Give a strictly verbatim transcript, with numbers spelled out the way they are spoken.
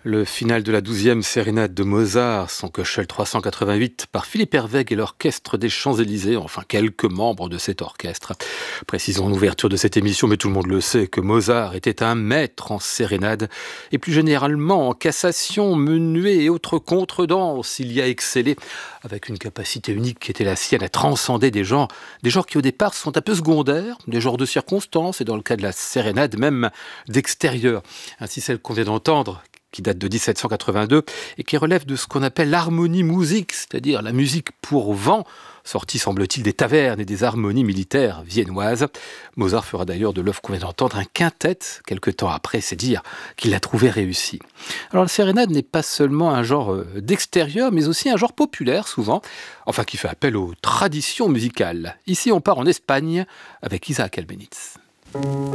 Le final de la douzième sérénade de Mozart, son Köchel trois cent quatre-vingt-huit, par Philippe Herwegh et l'Orchestre des Champs-Élysées, enfin quelques membres de cet orchestre. Précisons en ouverture de cette émission, mais tout le monde le sait, que Mozart était un maître en sérénade, et plus généralement en cassation, menuet et autres contredanses. Il y a excellé avec une capacité unique qui était la sienne à transcender des genres, des genres qui au départ sont un peu secondaires, des genres de circonstances, et dans le cas de la sérénade, même d'extérieur. Ainsi celle qu'on vient d'entendre, qui date de dix-sept cent quatre-vingt-deux et qui relève de ce qu'on appelle l'harmonie musique, c'est-à-dire la musique pour vent, sortie semble-t-il des tavernes et des harmonies militaires viennoises. Mozart fera d'ailleurs de l'œuvre qu'on vient d'entendre un quintet, quelque temps après, c'est dire qu'il l'a trouvé réussi. Alors la sérénade n'est pas seulement un genre d'extérieur, mais aussi un genre populaire souvent, enfin qui fait appel aux traditions musicales. Ici on part en Espagne avec Isaac Albéniz.